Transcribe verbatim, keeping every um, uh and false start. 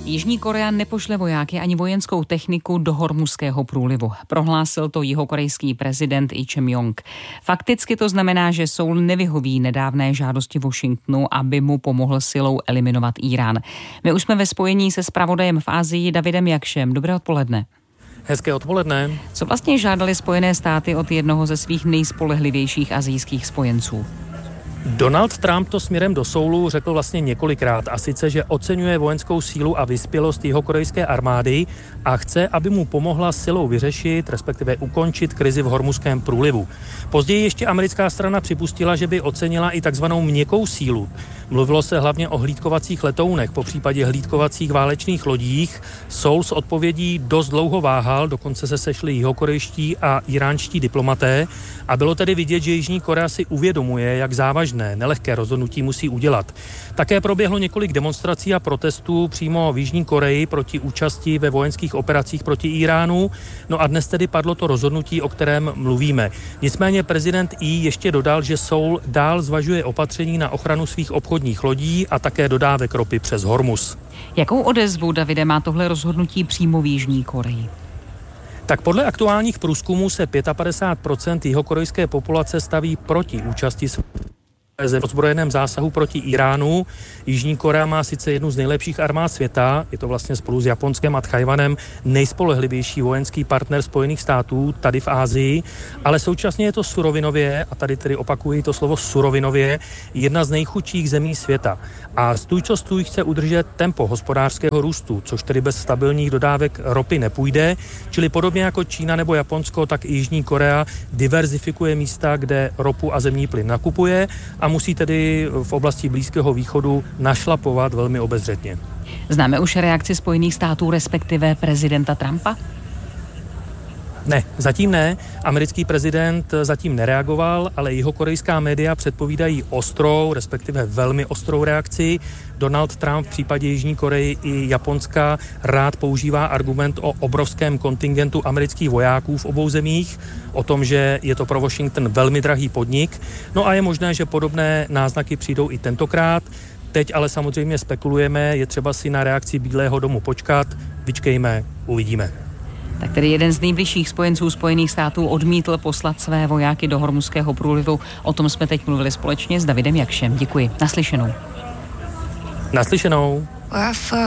Jižní Korea nepošle vojáky ani vojenskou techniku do Hormuzského průlivu. Prohlásil to jihokorejský prezident Lee Jae-myung. Fakticky to znamená, že Soul nevyhoví nedávné žádosti Washingtonu, aby mu pomohl silou eliminovat Írán. My už jsme ve spojení se zpravodajem v Asii Davidem Jakšem. Dobré odpoledne. Hezké odpoledne. Co vlastně žádali Spojené státy od jednoho ze svých nejspolehlivějších asijských spojenců? Donald Trump to směrem do Soulu řekl vlastně několikrát, a sice, že oceňuje vojenskou sílu a vyspělost jihokorejské armády a chce, aby mu pomohla silou vyřešit, respektive ukončit krizi v Hormuzském průlivu. Později ještě americká strana připustila, že by ocenila i takzvanou měkkou sílu. Mluvilo se hlavně o hlídkovacích letounech, po případě hlídkovacích válečných lodích. Soul s odpovědí dost dlouho váhal, dokonce se sešli jihokorejští a iránští diplomaté a bylo tedy vidět, že Jižní Korea si uvědomuje, jak závažné, nelehké rozhodnutí musí udělat. Také proběhlo několik demonstrací a protestů přímo v Jižní Koreji proti účasti ve vojenských operacích proti Iránu. No a dnes tedy padlo to rozhodnutí, o kterém mluvíme. Nicméně prezident Lee ještě dodal, že Soul dál zvažuje opatření na ochranu svých obchodních lodí a také dodávek ropy přes Hormuz. Jakou odezvu, Davide, má tohle rozhodnutí přímo v Jižní Koreji? Tak podle aktuálních průzkumů se padesát pět procent jihokorejské populace staví proti účasti v ozbrojeném zásahu proti Iránu. Jižní Korea má sice jednu z nejlepších armád světa, je to vlastně spolu s Japonskem a Tchajwanem nejspolehlivější vojenský partner Spojených států tady v Asii, ale současně je to surovinově, a tady tedy opakuji to slovo surovinově, jedna z nejchudších zemí světa. A stůj co stůj chce udržet tempo hospodářského růstu, což tedy bez stabilních dodávek ropy nepůjde, čili podobně jako Čína nebo Japonsko, tak i Jižní Korea diverzifikuje místa, kde ropu a zemní plyn nakupuje a musí tedy v oblasti Blízkého východu našlapovat velmi obezřetně. Známe už reakci Spojených států, respektive prezidenta Trumpa? Ne, zatím ne. Americký prezident zatím nereagoval, ale jihokorejská média předpovídají ostrou, respektive velmi ostrou reakci. Donald Trump v případě Jižní Koreji i Japonska rád používá argument o obrovském kontingentu amerických vojáků v obou zemích, o tom, že je to pro Washington velmi drahý podnik. No a je možné, že podobné náznaky přijdou i tentokrát. Teď ale samozřejmě spekulujeme, je třeba si na reakci Bílého domu počkat. Vyčkejme, uvidíme. Tak tedy jeden z nejbližších spojenců Spojených států odmítl poslat své vojáky do Hormuzského průlivu. O tom jsme teď mluvili společně s Davidem Jakšem. Děkuji. Naslyšenou. Naslyšenou.